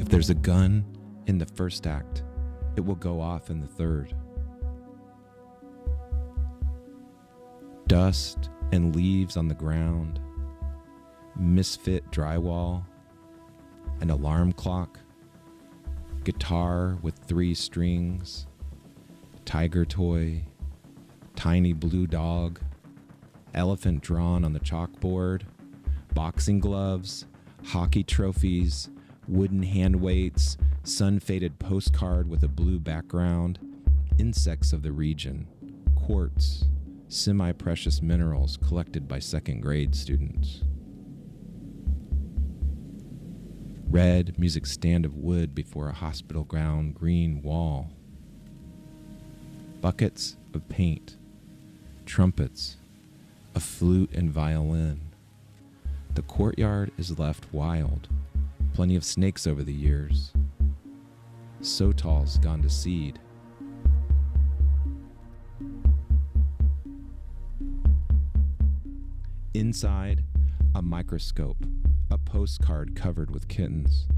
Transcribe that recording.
If there's a gun in the first act, it will go off in the third. Dust and leaves on the ground, misfit drywall, an alarm clock, guitar with 3 strings, tiger toy, tiny blue dog, elephant drawn on the chalkboard, boxing gloves, hockey trophies, wooden hand weights, sun-faded postcard with a blue background, insects of the region, quartz, semi-precious minerals collected by second-grade students. Red music stand of wood before a hospital ground green wall. Buckets of paint, trumpets, a flute and violin. The courtyard is left wild. Plenty of snakes over the years. Sotal's gone to seed. Inside, a microscope, a postcard covered with kittens.